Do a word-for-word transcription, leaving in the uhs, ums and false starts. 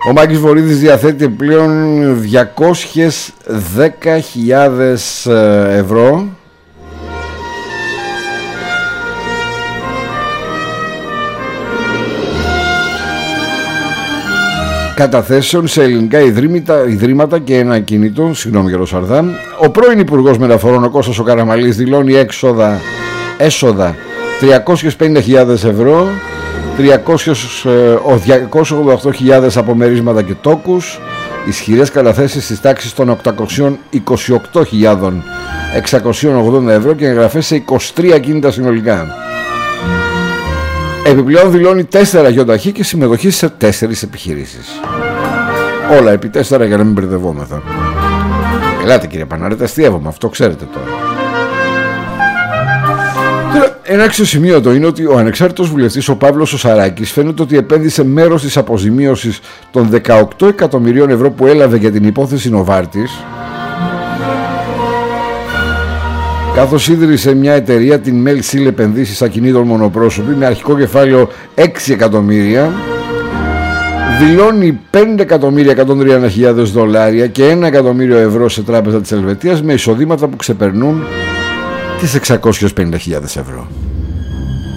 Ο Μάκης Βορίδης διαθέτει πλέον διακόσιες δέκα χιλιάδες ευρώ καταθέσεων σε ελληνικά ιδρύματα, ιδρύματα και ένα κινητό. Συγγνώμη για το Σαρδάμ. Ο πρώην Υπουργός Μεταφορών, ο Κώστας ο Καραμαλής, δηλώνει έξοδα, έσοδα τριακόσιες πενήντα χιλιάδες ευρώ, τριακόσιες ογδόντα οκτώ χιλιάδες απομερίσματα και τόκους, ισχυρές καταθέσεις στις τάξεις των οκτακόσιες είκοσι οκτώ χιλιάδες εξακόσια ογδόντα ευρώ και εγγραφές σε είκοσι τρία κίνητα συνολικά. Επιπλέον δηλώνει τέσσερα γιοταχή και συμμετοχή σε τέσσερις επιχειρήσεις. Όλα επί τέσσερα για να μην μπερδευόμεθα. Ελάτε κύριε Παναρέτα, αστείευομαι, αυτό ξέρετε τώρα. Τώρα, ένα αξιοσημείωτο είναι ότι ο ανεξάρτητος βουλευτής ο Παύλος ο Σαράκης φαίνεται ότι επένδυσε μέρος της αποζημίωσης των δεκαοκτώ εκατομμυρίων ευρώ που έλαβε για την υπόθεση Νοβάρτης, καθώς ίδρυσε μια εταιρεία, την Melsil Επενδύσεις Ακινήτων Μονοπρόσωπη, με αρχικό κεφάλαιο έξι εκατομμύρια, δηλώνει πέντε εκατομμύρια εκατόν τριάντα χιλιάδες δολάρια και ένα εκατομμύριο ευρώ σε τράπεζα της Ελβετίας, με εισοδήματα που ξεπερνούν τις εξακόσιες πενήντα χιλιάδες ευρώ.